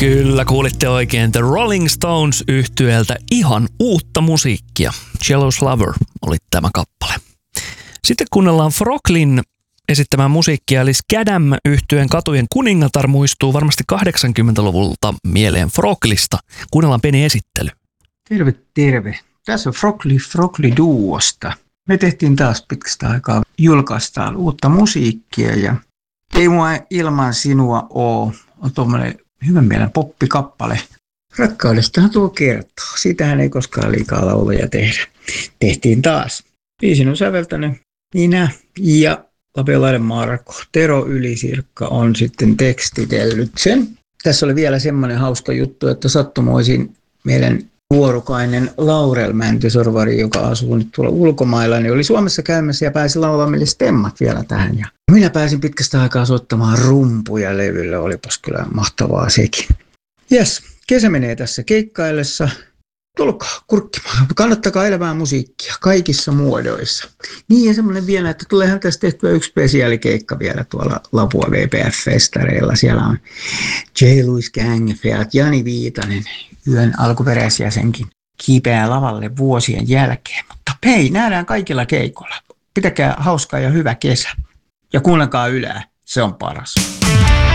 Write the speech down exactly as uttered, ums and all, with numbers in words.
Kyllä, kuulitte oikein. The Rolling Stones -yhtyeeltä ihan uutta musiikkia. Jealous Lover oli tämä kappale. Sitten kuunnellaan Froglin esittämää musiikkia, eli Skadam -yhtyeen Katujen kuningatar muistuu varmasti kahdeksankymmentäluvulta mieleen Froglista. Kuunnellaan pieni esittely. Terve, terve. Tässä on Frogli Frogli Duosta. Me tehtiin taas pitkästä aikaa, julkaistaan uutta musiikkia ja Ei mua ilman sinua oo on tuommoinen hyvän mielen poppikappale. Rakkaudestahan tuo kertoo. Siitähän ei koskaan liikaa lauluja tehdä. Tehtiin taas. Biisin on säveltänyt Minä ja Lapiolainen Marko. Tero Ylisirkka on sitten tekstitellyt sen. Tässä oli vielä semmoinen hauska juttu, että sattumoisin meidän vuorokainen Laurel Mäntysorvari, joka asuu nyt tuolla ulkomailla, niin oli Suomessa käymässä ja pääsi laulamaan meille stemmat vielä tähän. Ja minä pääsin pitkästä aikaa soittamaan rumpuja levylle, olipas kyllä mahtavaa sekin. Jes, kesä menee tässä keikkaillessa. Tulkaa kurkkimaan, kannattakaa elävää musiikkia kaikissa muodoissa. Niin ja semmoinen vielä, että tuleehan tästä tehtyä yksi spesiaalikeikka vielä tuolla Lapua V P F-festareilla. Siellä on J. Louis Gang, Feat Jani Viitanen, yön alkuperäisjäsenkin kiipeää lavalle vuosien jälkeen. Mutta hei, nähdään kaikilla keikoilla. Pitäkää hauskaa ja hyvä kesä. Ja kuunnelkaa Ylää, se on paras.